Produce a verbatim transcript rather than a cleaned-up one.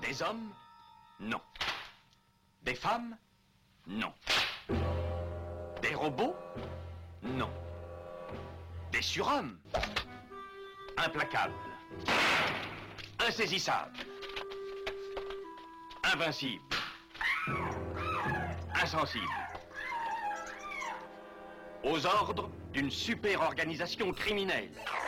Des hommes? Non. Des femmes? Non. Des robots? Non. Des surhommes? Implacables. Insaisissables. Invincibles. Insensibles. Aux ordres d'une super organisation criminelle.